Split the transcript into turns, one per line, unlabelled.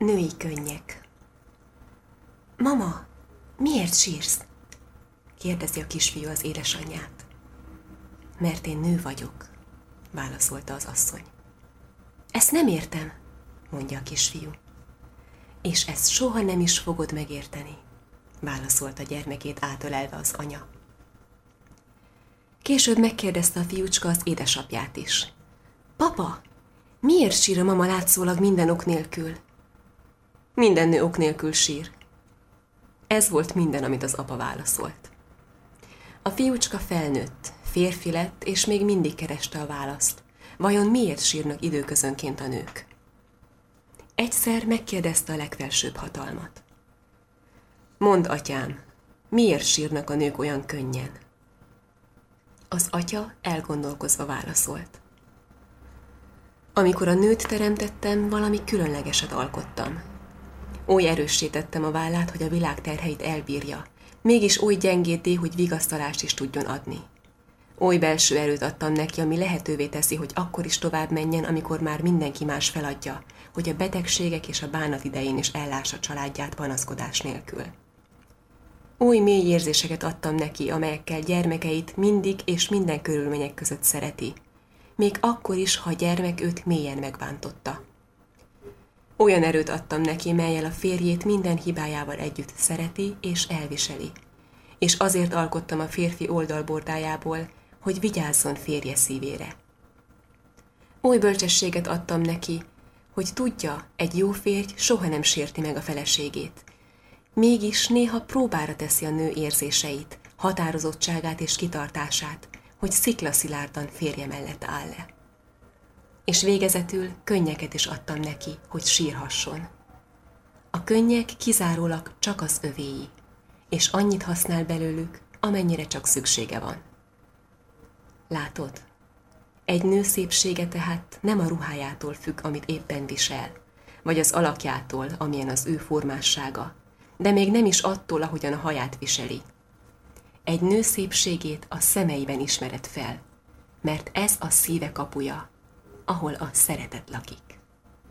Női könnyek. Mama, miért sírsz? Kérdezi a kisfiú az édesanyját. Mert én nő vagyok, válaszolta az asszony. Ezt nem értem, mondja a kisfiú. És ezt soha nem is fogod megérteni, válaszolta gyermekét átölelve az anya. Később megkérdezte a fiúcska az édesapját is. Papa, miért sír a mama látszólag minden ok nélkül? Minden nő ok nélkül sír. Ez volt minden, amit az apa válaszolt. A fiúcska felnőtt, férfi lett, és még mindig kereste a választ. Vajon miért sírnak időközönként a nők? Egyszer megkérdezte a legfelsőbb hatalmat. Mondd, atyám, miért sírnak a nők olyan könnyen? Az atya elgondolkozva válaszolt. Amikor a nőt teremtettem, valami különlegeset alkottam. Oly erőssé tettem a vállát, hogy a világ terheit elbírja, mégis oly gyengété, hogy vigasztalást is tudjon adni. Oly belső erőt adtam neki, ami lehetővé teszi, hogy akkor is tovább menjen, amikor már mindenki más feladja, hogy a betegségek és a bánat idején is ellássa családját panaszkodás nélkül. Oly mély érzéseket adtam neki, amelyekkel gyermekeit mindig és minden körülmények között szereti, még akkor is, ha a gyermek őt mélyen megbántotta. Olyan erőt adtam neki, mellyel a férjét minden hibájával együtt szereti és elviseli, és azért alkottam a férfi oldalbordájából, hogy vigyázzon férje szívére. Oly bölcsességet adtam neki, hogy tudja, egy jó férj soha nem sérti meg a feleségét. Mégis néha próbára teszi a nő érzéseit, határozottságát és kitartását, hogy sziklaszilárdan férje mellett áll le. És végezetül könnyeket is adtam neki, hogy sírhasson. A könnyek kizárólag csak az övéi, és annyit használ belőlük, amennyire csak szüksége van. Látod? Egy nő szépsége tehát nem a ruhájától függ, amit éppen visel, vagy az alakjától, amilyen az ő formássága, de még nem is attól, ahogyan a haját viseli. Egy nő szépségét a szemeiben ismered fel, mert ez a szíve kapuja, ahol a szeretet lakik.